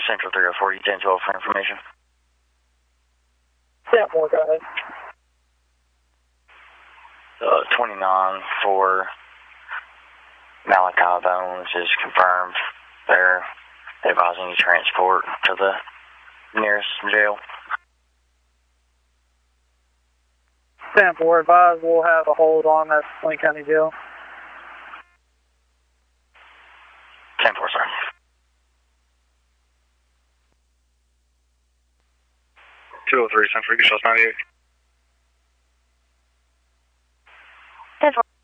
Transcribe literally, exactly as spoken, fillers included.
Central three oh four, you ten twelve for information. ten four, go ahead. Uh, twenty-nine for Malachi Bones is confirmed. They're advising you transport to the nearest jail. ten four, advise we'll have a hold on at Wayne County Jail. ten four, sir. two oh three, Central, you can show us ninety-eight. ten four.